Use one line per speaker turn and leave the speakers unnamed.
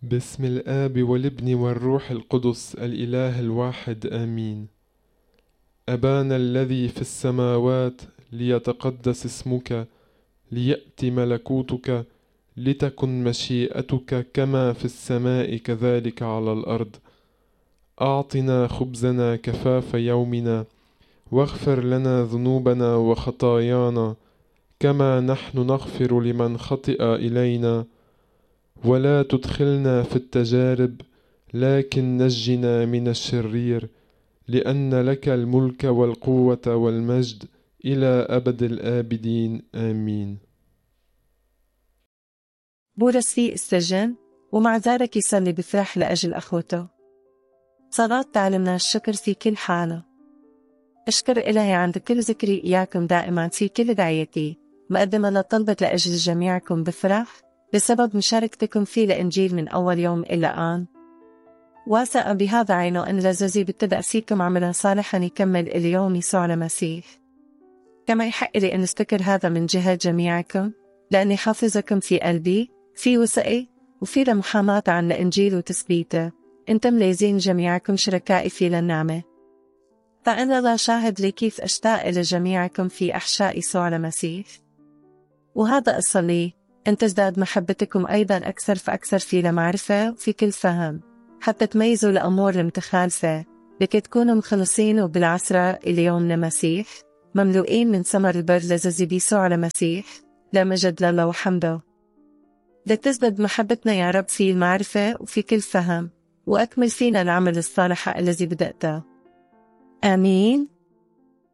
باسم الآب والابن والروح القدس الإله الواحد آمين. أبانا الذي في السماوات، ليتقدس اسمك، ليأتي ملكوتك، لتكن مشيئتك كما في السماء كذلك على الأرض. أعطنا خبزنا كفاف يومنا، واغفر لنا ذنوبنا وخطايانا كما نحن نغفر لمن خطئ إلينا، ولا تدخلنا في التجارب، لكن نجنا من الشرير، لأن لك الملك والقوة والمجد إلى أبد الآبدين آمين.
بولس في السجن ومع ذلك يصلي بفرح لأجل أخوته. صلاة تعلمنا الشكر في كل حالة. أشكر إلهي عند كل ذكري إياكم دائما في كل دعيتي، مقدمة لطلبة لأجل جميعكم بفرح بسبب مشاركتكم في الإنجيل من أول يوم إلى الآن. واثقة بهذا عينه أن الذي ابتدأ فيكم عملا صالحا يكمل اليوم يسوع المسيح. كما يحق لي أن أذكر هذا من جهة جميعكم، لأني حافظكم في قلبي، في وثقي، وفي المحاماة عن الإنجيل وتثبيته. أنتم لازين جميعكم شركائي في للنعمة. فأنا لا شاهد لي كيف أشتاق إلى جميعكم في أحشاء يسوع المسيح. وهذا أصلي أن تزداد محبتكم أيضا أكثر فأكثر في المعرفة وفي كل فهم، حتى تميزوا الأمور المتخالفة، لكي تكونوا مخلصين وبالعسرة إلى يوم المسيح، مملوئين من ثمر البر الذي بيسوع المسيح، لا مجد لله وحمده. لتزداد محبتنا يا رب في المعرفة وفي كل فهم، وأكمل فينا العمل الصالح الذي بدأته. آمين.